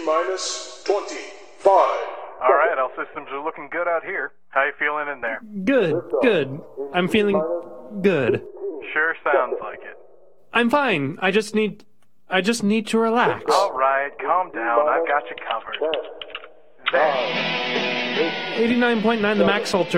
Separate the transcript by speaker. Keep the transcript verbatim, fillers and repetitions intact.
Speaker 1: minus twenty-five.
Speaker 2: All right, all systems are looking good out here. How you feeling in there?
Speaker 3: Good, good. I'm feeling good.
Speaker 2: Sure sounds like it.
Speaker 3: I'm fine. I just need... I just need to relax.
Speaker 2: All right, calm down. I've got you covered. There.
Speaker 3: eighty-nine point nine the max ultra.